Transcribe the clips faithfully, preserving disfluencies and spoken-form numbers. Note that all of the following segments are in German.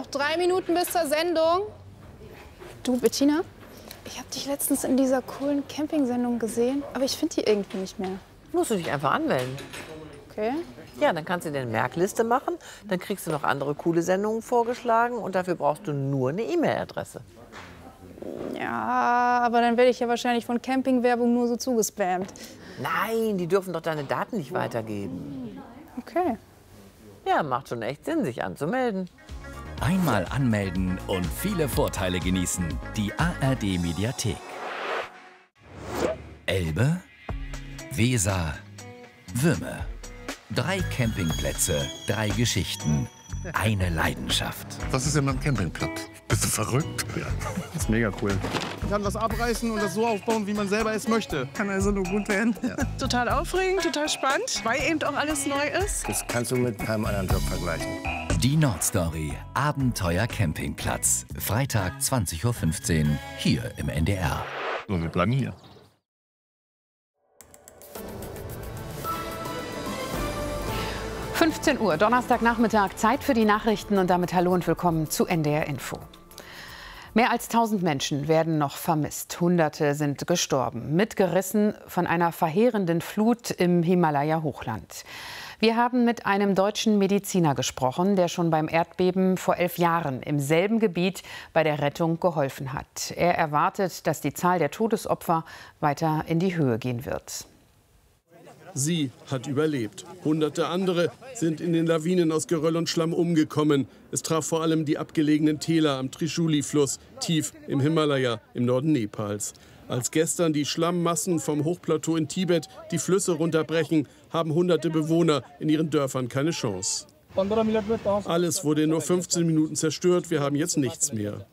Noch drei Minuten bis zur Sendung. Du, Bettina, ich habe dich letztens in dieser coolen Camping-Sendung gesehen, aber ich finde die irgendwie nicht mehr. Musst du dich einfach anmelden. Okay. Ja, dann kannst du dir eine Merkliste machen, dann kriegst du noch andere coole Sendungen vorgeschlagen und dafür brauchst du nur eine E-Mail-Adresse. Ja, aber dann werde ich ja wahrscheinlich von Campingwerbung nur so zugespammt. Nein, die dürfen doch deine Daten nicht weitergeben. Okay. Ja, macht schon echt Sinn, sich anzumelden. Einmal anmelden und viele Vorteile genießen. Die A R D-Mediathek. Elbe, Weser, Würme. Drei Campingplätze, drei Geschichten, eine Leidenschaft. Was ist denn ein Campingplatz? Bist du verrückt? Ja. Das ist mega cool. Man kann was abreißen und das so aufbauen, wie man selber es möchte. Kann also nur gut werden. Ja. Total aufregend, total spannend, weil eben auch alles neu ist. Das kannst du mit keinem anderen Job vergleichen. Die Nordstory, Abenteuer Campingplatz. Freitag zwanzig Uhr fünfzehn, hier im N D R. So, wir bleiben hier. fünfzehn Uhr, Donnerstagnachmittag, Zeit für die Nachrichten und damit hallo und willkommen zu N D R Info. Mehr als tausend Menschen werden noch vermisst. Hunderte sind gestorben, mitgerissen von einer verheerenden Flut im Himalaya-Hochland. Wir haben mit einem deutschen Mediziner gesprochen, der schon beim Erdbeben vor elf Jahren im selben Gebiet bei der Rettung geholfen hat. Er erwartet, dass die Zahl der Todesopfer weiter in die Höhe gehen wird. Sie hat überlebt. Hunderte andere sind in den Lawinen aus Geröll und Schlamm umgekommen. Es traf vor allem die abgelegenen Täler am Trishuli-Fluss, tief im Himalaya, im Norden Nepals. Als gestern die Schlammmassen vom Hochplateau in Tibet die Flüsse runterbrechen, haben hunderte Bewohner in ihren Dörfern keine Chance. Alles wurde in nur fünfzehn Minuten zerstört, wir haben jetzt nichts mehr.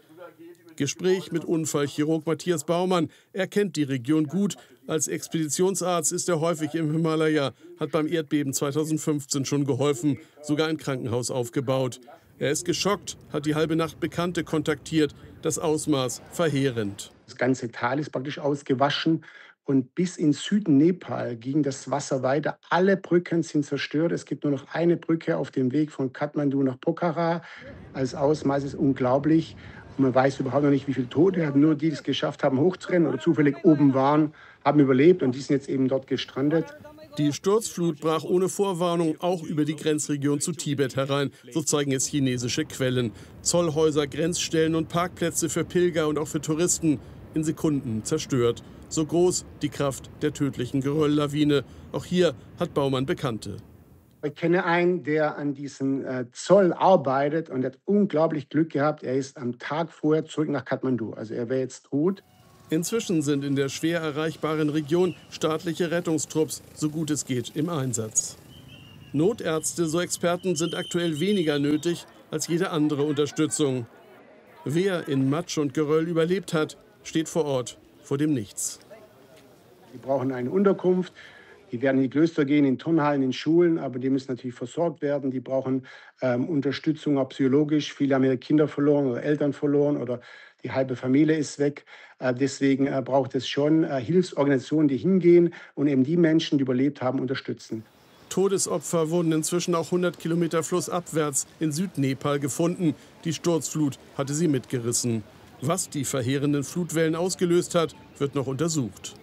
Gespräch mit Unfallchirurg Matthias Baumann. Er kennt die Region gut. Als Expeditionsarzt ist er häufig im Himalaya, hat beim Erdbeben zweitausendfünfzehn schon geholfen, sogar ein Krankenhaus aufgebaut. Er ist geschockt, hat die halbe Nacht Bekannte kontaktiert. Das Ausmaß verheerend. Das ganze Tal ist praktisch ausgewaschen und bis in Süden Nepal ging das Wasser weiter. Alle Brücken sind zerstört. Es gibt nur noch eine Brücke auf dem Weg von Kathmandu nach Pokhara. Das Ausmaß ist unglaublich. Und man weiß überhaupt noch nicht, wie viele Tote haben. Nur die, die es geschafft haben, hochzurennen oder zufällig oben waren, haben überlebt und die sind jetzt eben dort gestrandet. Die Sturzflut brach ohne Vorwarnung auch über die Grenzregion zu Tibet herein, so zeigen es chinesische Quellen. Zollhäuser, Grenzstellen und Parkplätze für Pilger und auch für Touristen in Sekunden zerstört. So groß die Kraft der tödlichen Gerölllawine. Auch hier hat Baumann Bekannte. Ich kenne einen, der an diesem äh, Zoll arbeitet und hat unglaublich Glück gehabt. Er ist am Tag vorher zurück nach Kathmandu. Also er wäre jetzt tot. Inzwischen sind in der schwer erreichbaren Region staatliche Rettungstrupps, so gut es geht, im Einsatz. Notärzte, so Experten, sind aktuell weniger nötig als jede andere Unterstützung. Wer in Matsch und Geröll überlebt hat, steht vor Ort vor dem Nichts. Die brauchen eine Unterkunft. Die werden in die Klöster gehen, in Turnhallen, in Schulen, aber die müssen natürlich versorgt werden. Die brauchen ähm, Unterstützung, auch psychologisch. Viele haben ihre Kinder verloren oder Eltern verloren oder die halbe Familie ist weg. Äh, deswegen äh, braucht es schon äh, Hilfsorganisationen, die hingehen und eben die Menschen, die überlebt haben, unterstützen. Todesopfer wurden inzwischen auch hundert Kilometer flussabwärts in Südnepal gefunden. Die Sturzflut hatte sie mitgerissen. Was die verheerenden Flutwellen ausgelöst hat, wird noch untersucht.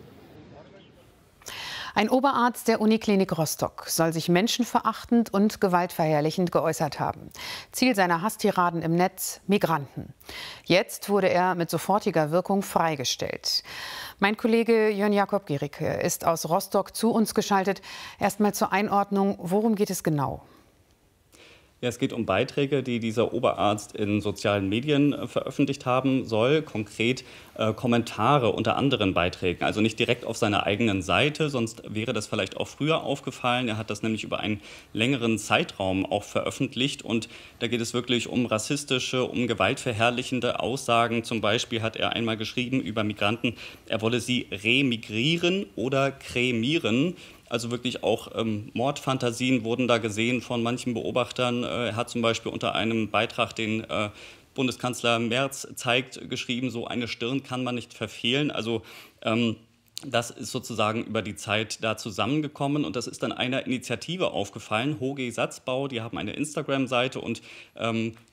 Ein Oberarzt der Uniklinik Rostock soll sich menschenverachtend und gewaltverherrlichend geäußert haben. Ziel seiner Hasstiraden im Netz: Migranten. Jetzt wurde er mit sofortiger Wirkung freigestellt. Mein Kollege Jörn Jakob Gericke ist aus Rostock zu uns geschaltet. Erst mal zur Einordnung, worum geht es genau? Ja, es geht um Beiträge, die dieser Oberarzt in sozialen Medien äh, veröffentlicht haben soll. Konkret äh, Kommentare unter anderen Beiträgen. Also nicht direkt auf seiner eigenen Seite, sonst wäre das vielleicht auch früher aufgefallen. Er hat das nämlich über einen längeren Zeitraum auch veröffentlicht. Und da geht es wirklich um rassistische, um gewaltverherrlichende Aussagen. Zum Beispiel hat er einmal geschrieben über Migranten, er wolle sie remigrieren oder kremieren. Also wirklich auch ähm, Mordfantasien wurden da gesehen von manchen Beobachtern. Äh, er hat zum Beispiel unter einem Beitrag, den äh, Bundeskanzler Merz zeigt, geschrieben, so eine Stirn kann man nicht verfehlen. Also ähm, das ist sozusagen über die Zeit da zusammengekommen und das ist dann einer Initiative aufgefallen, Hoge Satzbau, die haben eine Instagram-Seite und ähm,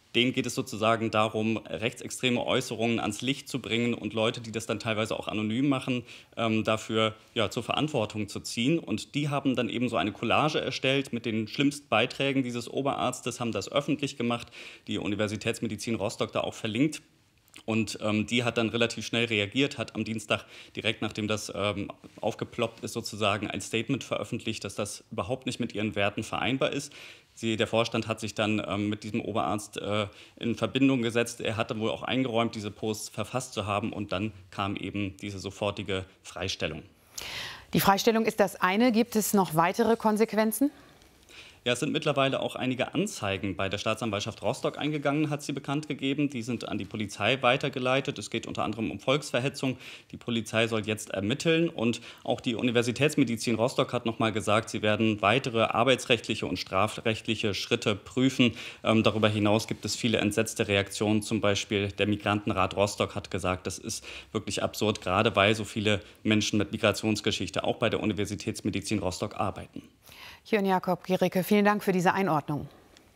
Denen geht es sozusagen darum, rechtsextreme Äußerungen ans Licht zu bringen und Leute, die das dann teilweise auch anonym machen, ähm, dafür ja, zur Verantwortung zu ziehen. Und die haben dann eben so eine Collage erstellt mit den schlimmsten Beiträgen dieses Oberarztes, haben das öffentlich gemacht, die Universitätsmedizin Rostock da auch verlinkt. Und ähm, die hat dann relativ schnell reagiert, hat am Dienstag direkt nachdem das ähm, aufgeploppt ist, sozusagen ein Statement veröffentlicht, dass das überhaupt nicht mit ihren Werten vereinbar ist. Sie, der Vorstand hat sich dann ähm, mit diesem Oberarzt äh, in Verbindung gesetzt. Er hatte wohl auch eingeräumt, diese Posts verfasst zu haben. Und dann kam eben diese sofortige Freistellung. Die Freistellung ist das eine. Gibt es noch weitere Konsequenzen? Ja, es sind mittlerweile auch einige Anzeigen bei der Staatsanwaltschaft Rostock eingegangen, hat sie bekannt gegeben. Die sind an die Polizei weitergeleitet. Es geht unter anderem um Volksverhetzung. Die Polizei soll jetzt ermitteln. Und auch die Universitätsmedizin Rostock hat noch mal gesagt, sie werden weitere arbeitsrechtliche und strafrechtliche Schritte prüfen. Ähm, darüber hinaus gibt es viele entsetzte Reaktionen. Zum Beispiel der Migrantenrat Rostock hat gesagt, das ist wirklich absurd, gerade weil so viele Menschen mit Migrationsgeschichte auch bei der Universitätsmedizin Rostock arbeiten. Jörn Jakob Gericke, vielen Dank für diese Einordnung.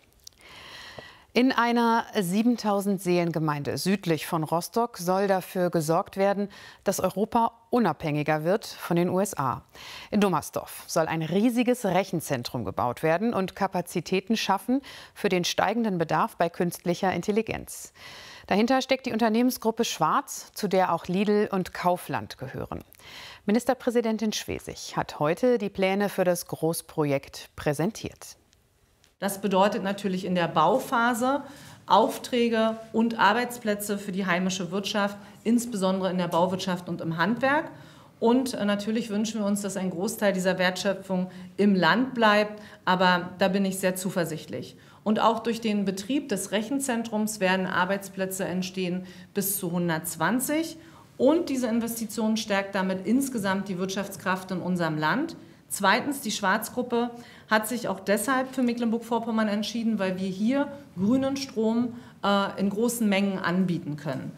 In einer siebentausend Seelengemeinde südlich von Rostock soll dafür gesorgt werden, dass Europa unabhängiger wird von den U S A. In Dummersdorf soll ein riesiges Rechenzentrum gebaut werden und Kapazitäten schaffen für den steigenden Bedarf bei künstlicher Intelligenz. Dahinter steckt die Unternehmensgruppe Schwarz, zu der auch Lidl und Kaufland gehören. Ministerpräsidentin Schwesig hat heute die Pläne für das Großprojekt präsentiert. Das bedeutet natürlich in der Bauphase Aufträge und Arbeitsplätze für die heimische Wirtschaft, insbesondere in der Bauwirtschaft und im Handwerk. Und natürlich wünschen wir uns, dass ein Großteil dieser Wertschöpfung im Land bleibt. Aber da bin ich sehr zuversichtlich. Und auch durch den Betrieb des Rechenzentrums werden Arbeitsplätze entstehen bis zu hundertzwanzig. Und diese Investition stärkt damit insgesamt die Wirtschaftskraft in unserem Land. Zweitens, die Schwarzgruppe hat sich auch deshalb für Mecklenburg-Vorpommern entschieden, weil wir hier grünen Strom äh, in großen Mengen anbieten können.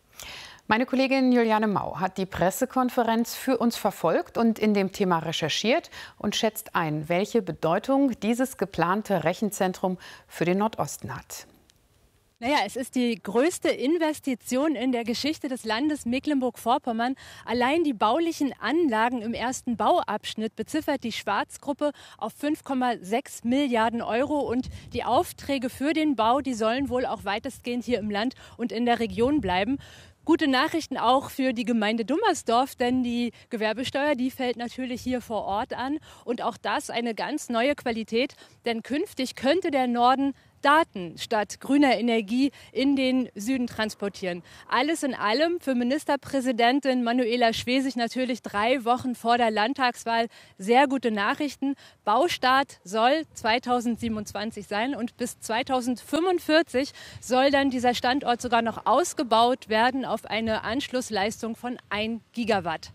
Meine Kollegin Juliane Mau hat die Pressekonferenz für uns verfolgt und in dem Thema recherchiert und schätzt ein, welche Bedeutung dieses geplante Rechenzentrum für den Nordosten hat. Naja, es ist die größte Investition in der Geschichte des Landes Mecklenburg-Vorpommern. Allein die baulichen Anlagen im ersten Bauabschnitt beziffert die Schwarzgruppe auf fünf Komma sechs Milliarden Euro. Und die Aufträge für den Bau, die sollen wohl auch weitestgehend hier im Land und in der Region bleiben. Gute Nachrichten auch für die Gemeinde Dummersdorf, denn die Gewerbesteuer, die fällt natürlich hier vor Ort an. Und auch das eine ganz neue Qualität, denn künftig könnte der Norden Daten statt grüner Energie in den Süden transportieren. Alles in allem für Ministerpräsidentin Manuela Schwesig natürlich drei Wochen vor der Landtagswahl sehr gute Nachrichten. Baustart soll zweitausendsiebenundzwanzig sein und bis zweitausendfünfundvierzig soll dann dieser Standort sogar noch ausgebaut werden auf eine Anschlussleistung von ein Gigawatt.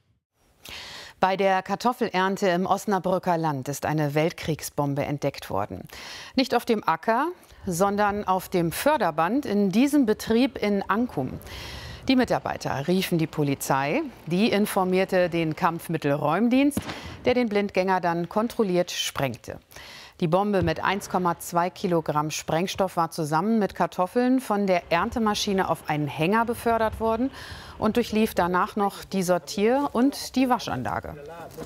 Bei der Kartoffelernte im Osnabrücker Land ist eine Weltkriegsbombe entdeckt worden. Nicht auf dem Acker, sondern auf dem Förderband in diesem Betrieb in Ankum. Die Mitarbeiter riefen die Polizei. Die informierte den Kampfmittelräumdienst, der den Blindgänger dann kontrolliert sprengte. Die Bombe mit eins Komma zwei Kilogramm Sprengstoff war zusammen mit Kartoffeln von der Erntemaschine auf einen Hänger befördert worden und durchlief danach noch die Sortier- und die Waschanlage.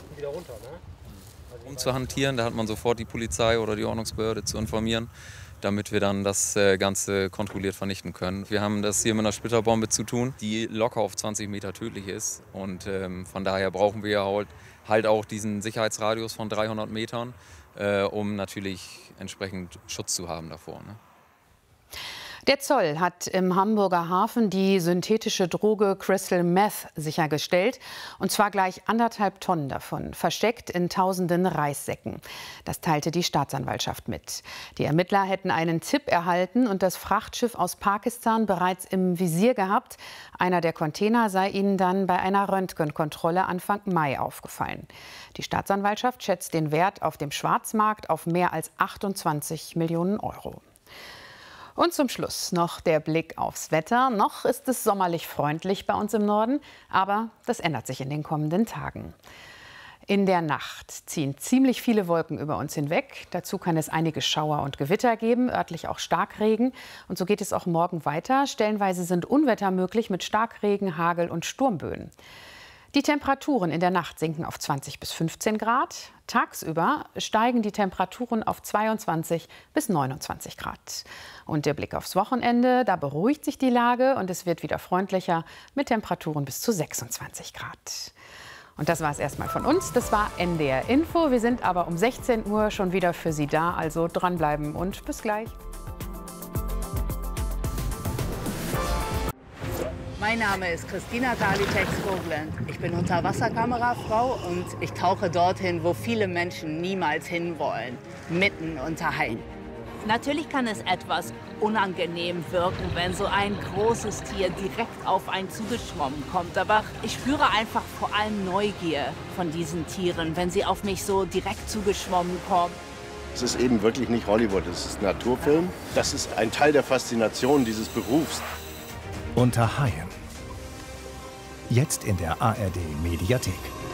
Um zu hantieren, da hat man sofort die Polizei oder die Ordnungsbehörde zu informieren, damit wir dann das Ganze kontrolliert vernichten können. Wir haben das hier mit einer Splitterbombe zu tun, die locker auf zwanzig Meter tödlich ist. Und ähm, von daher brauchen wir halt, halt auch diesen Sicherheitsradius von dreihundert Metern, äh, um natürlich entsprechend Schutz zu haben davor. Ne? Der Zoll hat im Hamburger Hafen die synthetische Droge Crystal Meth sichergestellt. Und zwar gleich anderthalb Tonnen davon, versteckt in tausenden Reissäcken. Das teilte die Staatsanwaltschaft mit. Die Ermittler hätten einen Tipp erhalten und das Frachtschiff aus Pakistan bereits im Visier gehabt. Einer der Container sei ihnen dann bei einer Röntgenkontrolle Anfang Mai aufgefallen. Die Staatsanwaltschaft schätzt den Wert auf dem Schwarzmarkt auf mehr als achtundzwanzig Millionen Euro. Und zum Schluss noch der Blick aufs Wetter. Noch ist es sommerlich freundlich bei uns im Norden, aber das ändert sich in den kommenden Tagen. In der Nacht ziehen ziemlich viele Wolken über uns hinweg. Dazu kann es einige Schauer und Gewitter geben, örtlich auch Starkregen. Und so geht es auch morgen weiter. Stellenweise sind Unwetter möglich mit Starkregen, Hagel und Sturmböen. Die Temperaturen in der Nacht sinken auf zwanzig bis fünfzehn Grad. Tagsüber steigen die Temperaturen auf zweiundzwanzig bis neunundzwanzig Grad. Und der Blick aufs Wochenende, da beruhigt sich die Lage und es wird wieder freundlicher mit Temperaturen bis zu sechsundzwanzig Grad. Und das war es erstmal von uns. Das war N D R Info. Wir sind aber um sechzehn Uhr schon wieder für Sie da. Also dranbleiben und bis gleich. Mein Name ist Christina Dalitex-Koblenz. Ich bin Unterwasserkamerafrau und ich tauche dorthin, wo viele Menschen niemals hinwollen, mitten unter Haien. Natürlich kann es etwas unangenehm wirken, wenn so ein großes Tier direkt auf einen zugeschwommen kommt. Aber ich spüre einfach vor allem Neugier von diesen Tieren, wenn sie auf mich so direkt zugeschwommen kommen. Es ist eben wirklich nicht Hollywood, es ist Naturfilm. Das ist ein Teil der Faszination dieses Berufs. Unter Haien. Jetzt in der A R D-Mediathek.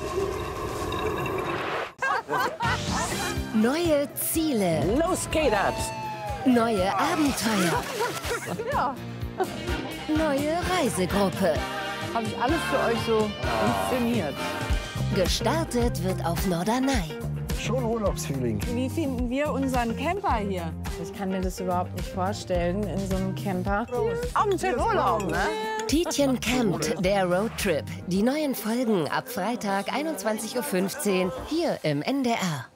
Neue Ziele. Los geht das! Neue Abenteuer. Ja. Neue Reisegruppe. Habe ich alles für euch so inszeniert. Gestartet wird auf Norderney. Schon Urlaubsfeeling. Wie finden wir unseren Camper hier? Ich kann mir das überhaupt nicht vorstellen, in so einem Camper. Abends in Urlaub, ne? Tietjen campt, der Roadtrip. Die neuen Folgen ab Freitag einundzwanzig Uhr fünfzehn hier im N D R.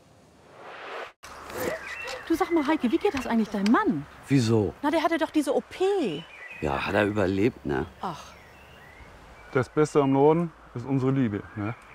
Du, sag mal, Heike, wie geht das eigentlich deinem Mann? Wieso? Na, der hatte doch diese O P. Ja, hat er überlebt, ne? Ach. Das Beste am Norden ist unsere Liebe, ne?